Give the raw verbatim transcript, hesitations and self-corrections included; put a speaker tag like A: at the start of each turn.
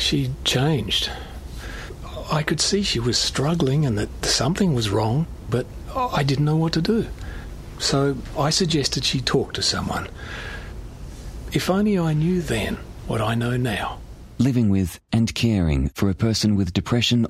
A: she'd changed. I could see she was struggling and that something was wrong, but I didn't know what to do. So I suggested she talk to someone. If only I knew then what I know now.
B: Living with and caring for a person with depression